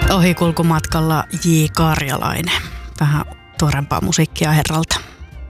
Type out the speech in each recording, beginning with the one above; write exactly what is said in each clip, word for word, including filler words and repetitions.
Ohikulkumatkalla J. Karjalainen. Vähän tuorempaa musiikkia herralta.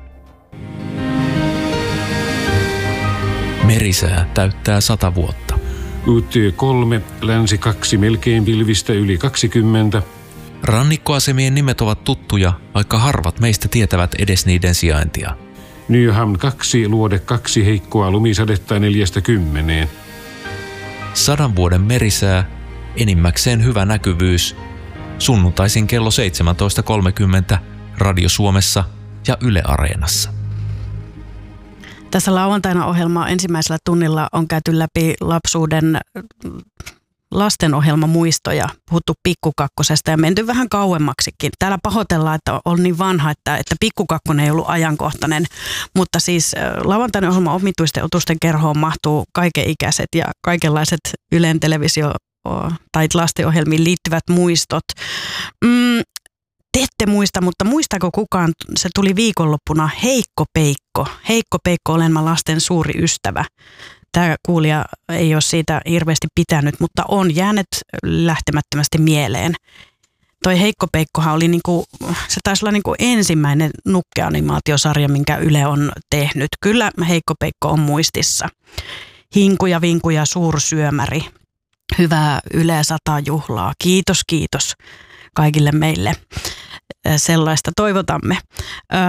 Merisää täyttää sata vuotta. U T kolme, länsi kaksi, melkein pilvistä yli kaksikymmentä. Rannikkoasemien nimet ovat tuttuja, vaikka harvat meistä tietävät edes niiden sijaintia. Nyhamn kaksi, luode kaksi, heikkoa lumisadetta neljästä kymmeneen. Sadan vuoden merisää, enimmäkseen hyvä näkyvyys. Sunnuntaisin kello seitsemäntoista kolmekymmentä Radio Suomessa ja Yle Areenassa. Tässä lauantaina ohjelmaa ensimmäisellä tunnilla on käyty läpi lapsuuden lastenohjelmamuistoja, puhuttu Pikkukakkosesta ja menty vähän kauemmaksikin. Täällä pahoitellaan, että on niin vanha, että, että Pikkukakkonen ei ollut ajankohtainen, mutta siis lauantaina ohjelman omituisten otusten kerhoon mahtuu kaikenikäiset ja kaikenlaiset Ylen televisio- tai lastenohjelmiin liittyvät muistot. Mm, te ette muista, mutta muistaako kukaan, se tuli viikonloppuna Heikko Peikko. Heikko Peikko, olen mä lasten suuri ystävä. Tämä kuulija ei ole siitä hirveästi pitänyt, mutta on jäänyt lähtemättömästi mieleen. Toi Heikko Peikkohan oli niinku, se taisi olla niinku ensimmäinen nukkeanimaatiosarja, minkä Yle on tehnyt. Kyllä Heikko Peikko on muistissa. Hinku ja vinku ja suursyömäri. Hyvää Yle sata juhlaa. Kiitos, kiitos kaikille meille. Sellaista toivotamme. Öö,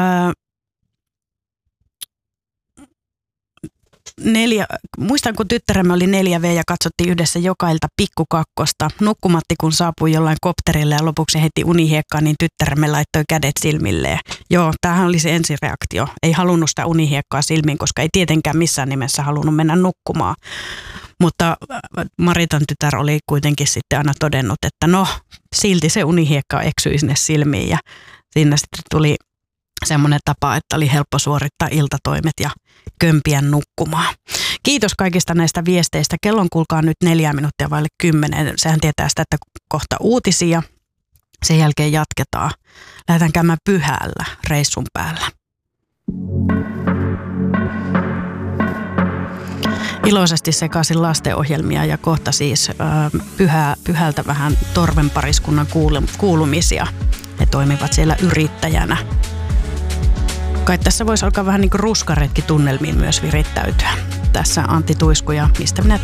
Neljä, muistan, kun tyttäremme oli neljä V ja katsottiin yhdessä joka ilta Pikkukakkosta. Nukkumatti, kun saapui jollain kopterille ja lopuksi heti unihiekkaan, niin tyttäremme laittoi kädet silmilleen. Joo, tämähän oli se ensireaktio. Ei halunnut sitä unihiekkaa silmiin, koska ei tietenkään missään nimessä halunnut mennä nukkumaan. Mutta Maritan tytär oli kuitenkin sitten aina todennut, että no, silti se unihiekka eksyi sinne silmiin. Ja siinä sitten tuli semmoinen tapa, että oli helppo suorittaa iltatoimet ja kömpiä nukkumaan. Kiitos kaikista näistä viesteistä. Kellon kuulkaa nyt neljä minuuttia vaille kymmenen. Sehän tietää sitä, että kohta uutisia. Sen jälkeen jatketaan. Lähdetään käymään Pyhällä reissun päällä. Iloisesti sekaisin lastenohjelmia ja kohta siis äh, pyhä, Pyhältä vähän Torven pariskunnan kuulumisia. He toimivat siellä yrittäjänä. Kai tässä voisi alkaa vähän niin kuin ruskaretki tunnelmiin myös virittäytyä. Tässä Antti Tuisku ja mistä minä